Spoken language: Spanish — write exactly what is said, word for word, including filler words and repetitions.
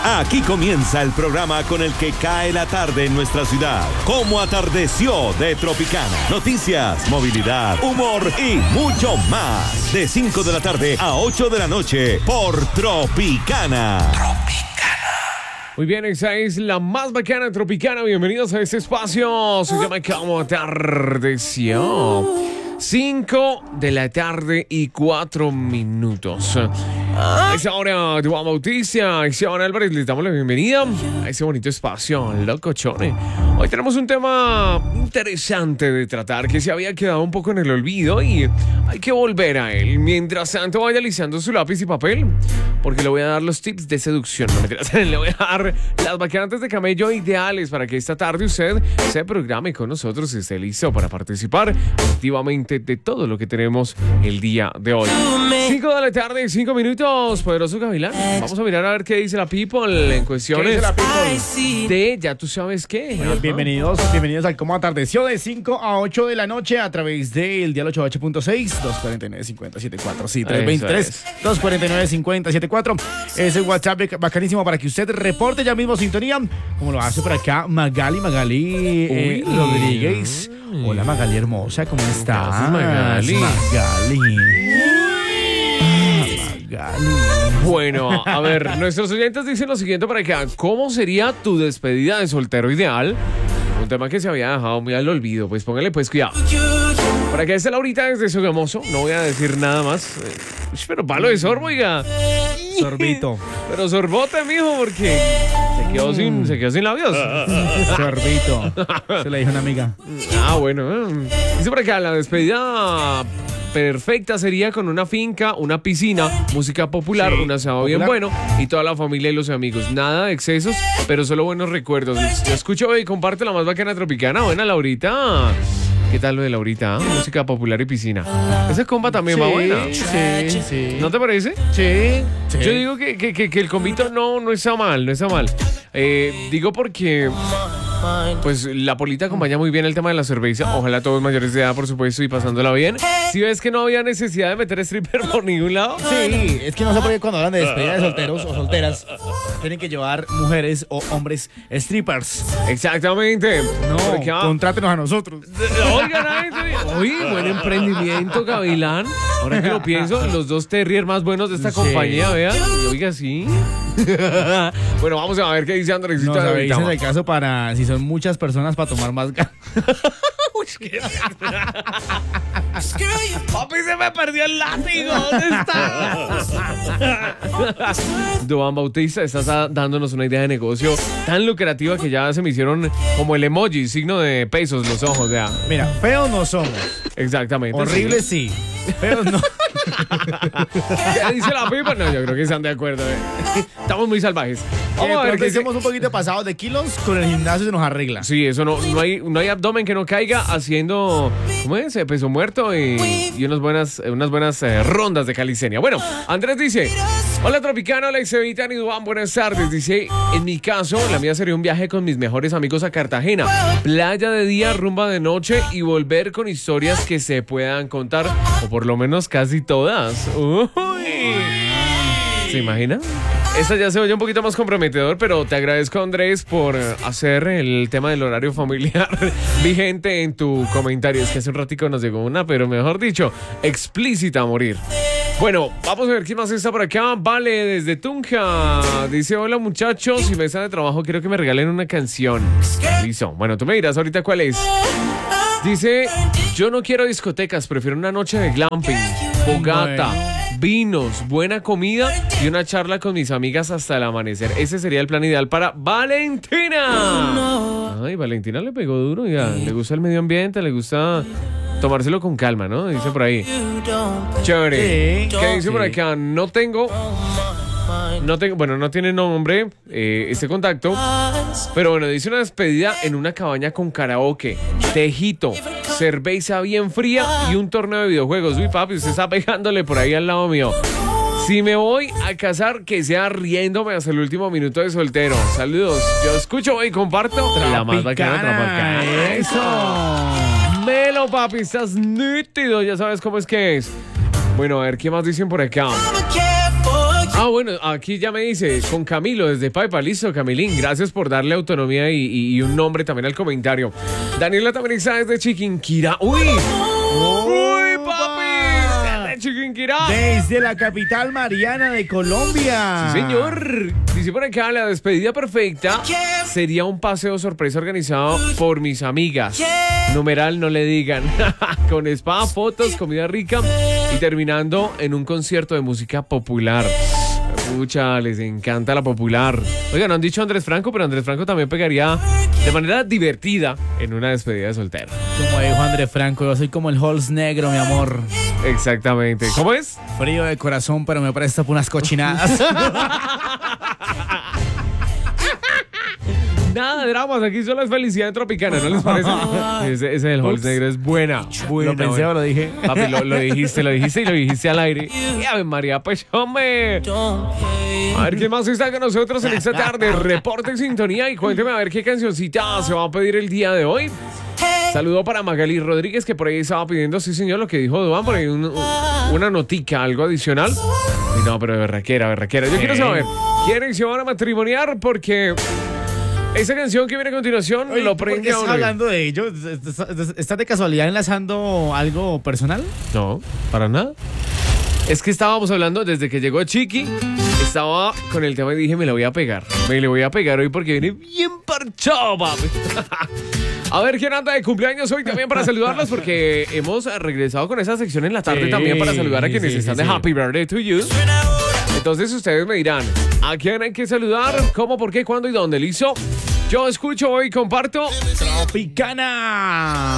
Aquí comienza el programa con el que cae la tarde en nuestra ciudad. Como atardeció de Tropicana. Noticias, movilidad, humor y mucho más. De cinco de la tarde a ocho de la noche por Tropicana. Tropicana. Muy bien, esa es la más bacana Tropicana. Bienvenidos a este espacio. Se llama Como atardeció. cinco de la tarde y cuatro minutos. A esa hora, Juan Bautista, a esa hora, Álvarez, les damos la bienvenida a ese bonito espacio, locochone. Hoy tenemos un tema interesante de tratar que se había quedado un poco en el olvido y hay que volver a él. Mientras tanto, vaya alisando su lápiz y papel, porque le voy a dar los tips de seducción. No mentiras, le voy a dar las vacantes de camello ideales para que esta tarde usted se programe con nosotros y esté listo para participar activamente de todo lo que tenemos el día de hoy. cinco de la tarde, cinco minutos, poderoso Gavilán. Vamos a mirar a ver qué dice la people en cuestiones de ya tú sabes qué. Bueno, bienvenidos, bienvenidos al Como atardeció de cinco a ocho de la noche a través del dial ocho ocho punto seis, dos cuatro nueve, cinco cero siete cuatro. Sí, tres dos tres, dos cuatro nueve, cinco cero siete cuatro. Es el WhatsApp bacanísimo para que usted reporte ya mismo sintonía, como lo hace por acá Magali, Magali eh, Rodríguez. Hola Magali hermosa, ¿cómo estás? Magali. Magali. Magali. Bueno, a ver, nuestros oyentes dicen lo siguiente para acá. ¿Cómo sería tu despedida de soltero ideal? Un tema que se había dejado muy al olvido, pues póngale pues cuidado. Para que esté Laurita desde Sogamoso, no voy a decir nada más. Pero palo de sorbo, oiga. Sorbito. Pero sorbote, mijo, porque se quedó sin, se quedó sin labios. Sorbito. Se le dijo una amiga. Ah, bueno. Dice por acá, la despedida perfecta sería con una finca, una piscina, música popular, sí, un asado bien bueno y toda la familia y los amigos. Nada de excesos, pero solo buenos recuerdos. Yo escucho y comparte la más bacana Tropicana. Buena, Laurita. ¿Qué tal lo de Laurita? ¿Eh? Música popular y piscina. Esa comba también sí, va buena. Sí, sí. ¿No te parece? Sí. sí. Yo digo que, que, que, que el combito no, no está mal, no está mal. Eh, digo porque pues la polita acompaña muy bien el tema de la cerveza. Ojalá todos mayores de edad, por supuesto, y pasándola bien. Si ves que no había necesidad de meter stripper por ningún lado. Sí, es que no sé por qué cuando hablan de despedida de solteros o solteras tienen que llevar mujeres o hombres strippers. Exactamente. No, porque, ah, contrátenos a nosotros. Oigan, oye, buen emprendimiento, Gavilán. Ahora que lo pienso, los dos terriers más buenos de esta sí. compañía, vean. Oiga, sí. Bueno, vamos a ver qué dice Andresito. No, sabéis en el caso para si son muchas personas para tomar más gas. Papi, se me perdió el látigo. ¿Dónde está? Juan Bautista, estás dándonos una idea de negocio tan lucrativa que ya se me hicieron como el emoji, signo de pesos los ojos, ya. Mira, feos no somos. Exactamente. Horribles sí. sí. Feos no. ¿Qué dice la pipa? No, yo creo que están de acuerdo. Eh. Estamos muy salvajes. Vamos a ver que hicimos un poquito pasados de kilos, con el gimnasio se nos arregla. Sí, eso no, no hay, no hay abdomen que no caiga haciendo, ¿cómo es? Peso muerto y, y unas buenas, unas buenas eh, rondas de calistenia. Bueno, Andrés dice, hola Tropicano, hola Ixevitan y Duan, buenas tardes. Dice, en mi caso, la mía sería un viaje con mis mejores amigos a Cartagena. Playa de día, rumba de noche y volver con historias que se puedan contar, o por lo menos casi todas. Uy. ¿Se imagina? Esta ya se oye un poquito más comprometedor, pero te agradezco, Andrés, por hacer el tema del horario familiar vigente en tu comentario. Es que hace un ratico nos llegó una, pero mejor dicho, explícita a morir. Bueno, vamos a ver quién más está por acá. Vale, desde Tunja. Dice, hola muchachos, si me están de trabajo, quiero que me regalen una canción. Listo. Bueno, tú me dirás ahorita cuál es. Dice, yo no quiero discotecas, prefiero una noche de glamping, fogata, bueno. vinos, buena comida y una charla con mis amigas hasta el amanecer. Ese sería el plan ideal para Valentina. Ay, Valentina le pegó duro, ya. Le gusta el medio ambiente, le gusta tomárselo con calma, ¿no? Dice por ahí. Chévere. Sí, ¿qué dice sí. por acá? No tengo... No tengo, bueno, no tiene nombre eh, este contacto, pero bueno, dice una despedida en una cabaña con karaoke, tejito, cerveza bien fría y un torneo de videojuegos. Uy, papi, usted está pegándole por ahí al lado mío. Si me voy a casar, que sea riéndome hasta el último minuto de soltero. Saludos. Yo escucho y comparto Tropicana, la más bacana Tropicana. Eso. Melo, papi, estás nítido. Ya sabes cómo es que es. Bueno, a ver, ¿qué más dicen por acá? Ah, bueno, aquí ya me dice, con Camilo desde Paipa, listo, Camilín, gracias por darle autonomía y, y, y un nombre también al comentario. Daniela también está desde Chiquinquirá. ¡Uy! ¡Uy, papi! Desde Chiquinquirá. Desde la capital mariana de Colombia. Sí, señor. Dice por acá, la despedida perfecta sería un paseo sorpresa organizado por mis amigas. Numeral, no le digan. Con spa, fotos, comida rica y terminando en un concierto de música popular. Pucha, les encanta la popular. Oigan, no han dicho Andrés Franco, pero Andrés Franco también pegaría de manera divertida en una despedida de soltero. Como dijo Andrés Franco, yo soy como el Halls negro, mi amor. Exactamente. ¿Cómo es? Frío de corazón, pero me presta por unas cochinadas. Nada de dramas, aquí solo es felicidad tropicana, ¿no les parece? Ese, ese del Halls negro es buena, buena. Lo pensé o lo dije. Papi, lo, lo dijiste, lo dijiste y lo dijiste al aire. Y a ver, María, pues, hombre. A ver, ¿quién más está con nosotros en esta tarde? Reporte en sintonía y cuénteme a ver qué cancioncita se va a pedir el día de hoy. Saludo para Magali Rodríguez, que por ahí estaba pidiendo, sí señor, lo que dijo Duan, por ahí un, un, una notica, algo adicional. Y no, pero berraquera, berraquera. Yo quiero saber, ¿quieren se van a matrimoniar? Porque esa canción que viene a continuación Oye, lo prende a ¿estás uno. hablando de ello? ¿Estás de casualidad enlazando algo personal? No, para nada. Es que estábamos hablando desde que llegó Chiqui, estaba con el tema y dije, me la voy a pegar. Me le voy a pegar hoy porque viene bien parchado, papi. A ver quién anda de cumpleaños hoy también para saludarlos, porque hemos regresado con esa sección en la tarde Sí, también para saludar a quienes sí, están sí, de sí. Happy Birthday to You. Entonces ustedes me dirán, ¿a quién hay que saludar? ¿Cómo, por qué, cuándo y dónde? ¿Listo? Yo escucho hoy y comparto Tropicana.